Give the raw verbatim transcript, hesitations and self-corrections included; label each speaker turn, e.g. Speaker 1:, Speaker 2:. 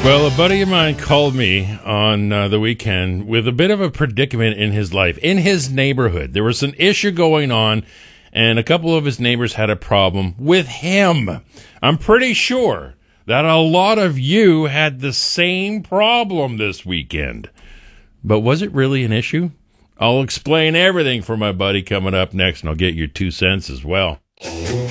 Speaker 1: Well, a buddy of mine called me on uh, the weekend with a bit of a predicament in his life, in his neighborhood. There was an issue going on, and a couple of his neighbors had a problem with him. I'm pretty sure that a lot of you had the same problem this weekend. But was it really an issue? I'll explain everything for my buddy coming up next, and I'll get your two cents as well.